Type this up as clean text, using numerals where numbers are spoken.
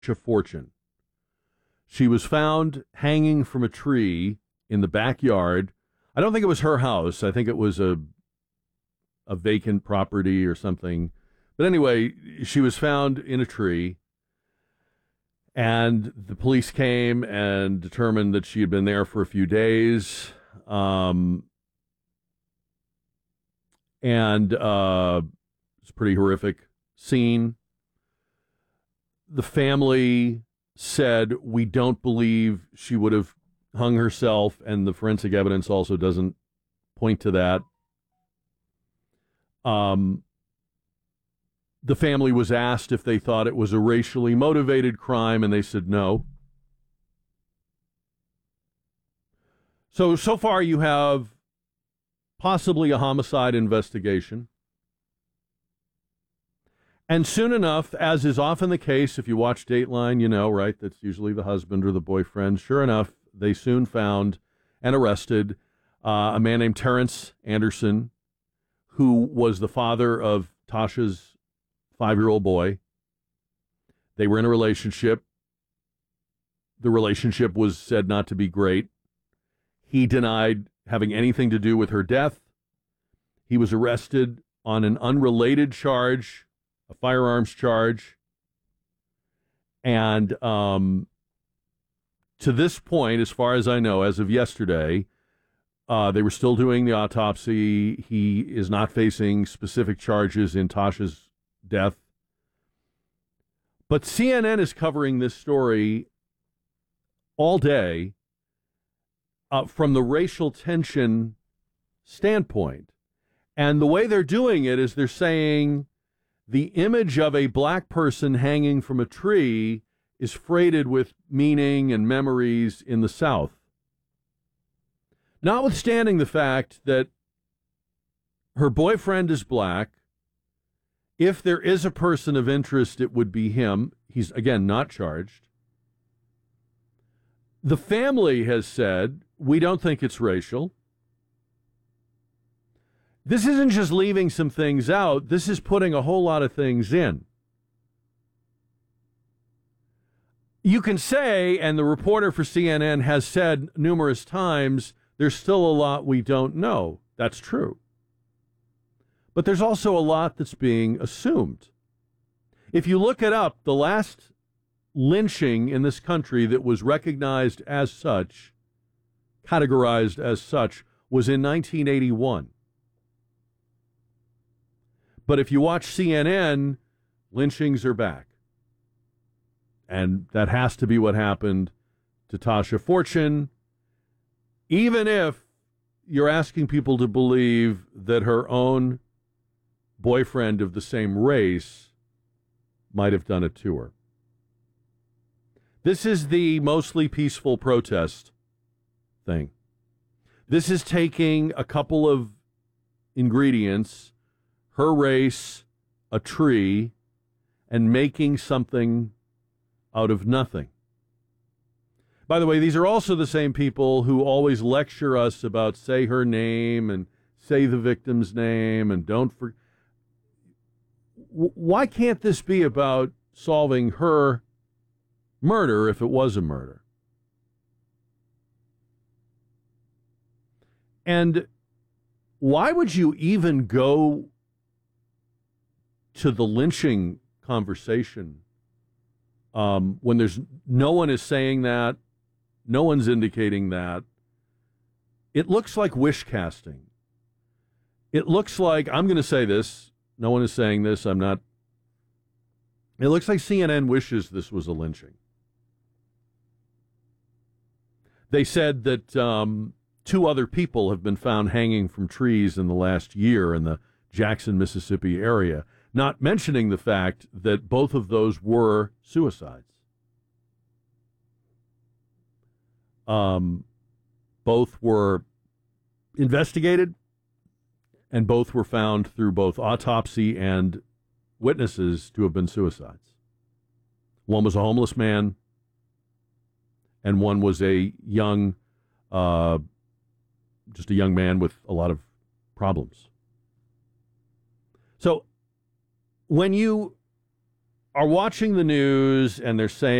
Fortune. She was found hanging from a tree in the backyard. I don't think it was her house. I think it was a vacant property or something. But anyway, she was found in a tree, and the police came and determined that she had been there for a few days. It's a pretty horrific scene. The family said, we don't believe she would have hung herself, and the forensic evidence also doesn't point to that. The family was asked if they thought it was a racially motivated crime, and they said no. So far you have possibly a homicide investigation. And soon enough, as is often the case, if you watch Dateline, you know, right, that's usually the husband or the boyfriend. Sure enough, they soon found and arrested a man named Terrence Anderson, who was the father of Tasha's 5-year-old boy. They were in a relationship. The relationship was said not to be great. He denied having anything to do with her death. He was arrested on an unrelated charge, a firearms charge. And to this point, as far as I know, as of yesterday, they were still doing the autopsy. He is not facing specific charges in Tasha's death. But CNN is covering this story all day from the racial tension standpoint. And the way they're doing it is they're saying the image of a black person hanging from a tree is freighted with meaning and memories in the South. Notwithstanding the fact that her boyfriend is black, if there is a person of interest, it would be him. He's, again, not charged. The family has said, we don't think it's racial. This isn't just leaving some things out. This is putting a whole lot of things in. You can say, and the reporter for CNN has said numerous times, there's still a lot we don't know. That's true. But there's also a lot that's being assumed. If you look it up, the last lynching in this country that was recognized as such, categorized as such, was in 1981. But if you watch CNN, lynchings are back. And that has to be what happened to Tasha Fortune, even if you're asking people to believe that her own boyfriend of the same race might have done it to her. This is the mostly peaceful protest thing. This is taking a couple of ingredients, her race, a tree, and making something out of nothing. By the way, these are also the same people who always lecture us about say her name and say the victim's name and don't forget. Why can't this be about solving her murder if it was a murder? And why would you even go to the lynching conversation when there's no one is saying that, no one's indicating that? It looks like wish casting. It looks like, I'm going to say this, no one is saying this, I'm not. It looks like CNN wishes this was a lynching. They said that 2 other people have been found hanging from trees in the last year in the Jackson, Mississippi area, not mentioning the fact that both of those were suicides. Both were investigated, and both were found through both autopsy and witnesses to have been suicides. One was a homeless man, and one was a young, just a young man with a lot of problems. So when you are watching the news and they're saying,